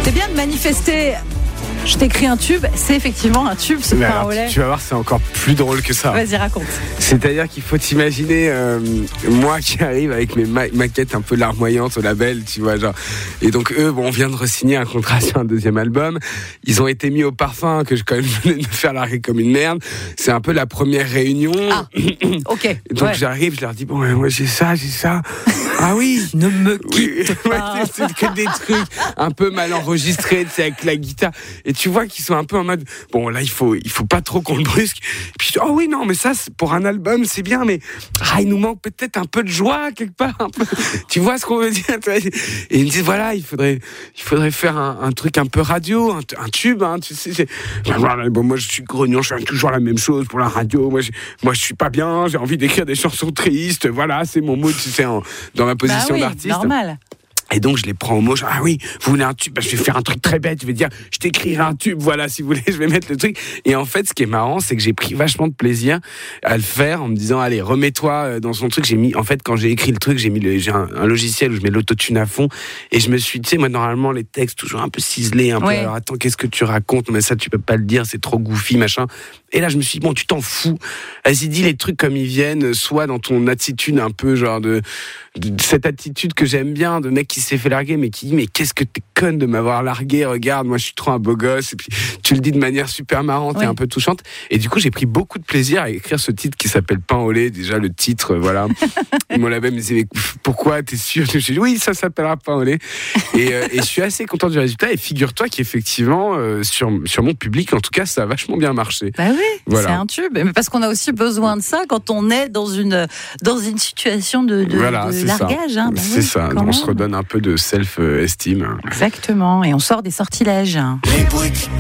C'est bien de manifester. Je t'écris un tube, c'est effectivement un tube, ce pain au lait. Tu vas voir, c'est encore plus drôle que ça. Vas-y, raconte. C'est-à-dire qu'il faut t'imaginer moi qui arrive avec mes maquettes un peu larmoyantes au label, tu vois, genre. Et donc eux, on vient de re-signer un contrat sur un deuxième album. Ils ont été mis au parfum que je quand même venais de faire larguer comme une merde. C'est un peu la première réunion. Ah, ok. Donc j'arrive, je leur dis bon, moi j'ai ça. Ah oui. Ne me quitte pas. C'est que des trucs un peu mal enregistrés, tu sais, avec la guitare. Et tu vois qu'ils sont un peu en mode bon là il faut pas trop qu'on le brusque. Et puis oh oui non mais ça c'est pour un album c'est bien mais il nous manque peut-être un peu de joie quelque part un peu. Tu vois ce qu'on veut dire. Et ils me disent voilà il faudrait faire un truc un peu radio, un tube hein, tu sais. Bon moi je suis grognon, je fais toujours la même chose pour la radio. Moi je suis pas bien, j'ai envie d'écrire des chansons tristes. Voilà c'est mon mood tu sais dans ma position d'artiste. Normal. Et donc je les prends au mot, genre, ah oui, vous voulez un tube, je vais faire un truc très bête, je vais dire, je t'écrirai un tube, voilà, si vous voulez, je vais mettre le truc. Et en fait, ce qui est marrant, c'est que j'ai pris vachement de plaisir à le faire en me disant, allez, remets-toi dans son truc. En fait, quand j'ai écrit le truc, j'ai un logiciel où je mets l'autotune à fond, et je me suis, tu sais, moi, normalement, les textes, toujours un peu ciselés, un peu, alors attends, qu'est-ce que tu racontes? Mais ça, tu peux pas le dire, c'est trop goofy, machin. Et là, je me suis dit, bon, tu t'en fous. Vas-y, dis les trucs comme ils viennent, soit dans ton attitude un peu, genre de cette attitude que j'aime bien, de mec qui s'est fait larguer, mais qui dit, mais qu'est-ce que t'es conne de m'avoir largué, regarde, moi je suis trop un beau gosse, et puis tu le dis de manière super marrante et un peu touchante. Et du coup, j'ai pris beaucoup de plaisir à écrire ce titre qui s'appelle Pain au lait, déjà le titre, voilà. Mon label me disait, mais pourquoi, t'es sûr? Je me suis dit, oui, ça s'appellera Pain au lait. Et je suis assez content du résultat, et figure-toi qu'effectivement, sur mon public, en tout cas, ça a vachement bien marché. Bah oui, voilà. C'est un tube. Mais parce qu'on a aussi besoin de ça quand on est dans une situation de largage. Ça. Hein. Bah c'est ça, on se redonne un peu de self-esteem. Exactement, et on sort des sortilèges.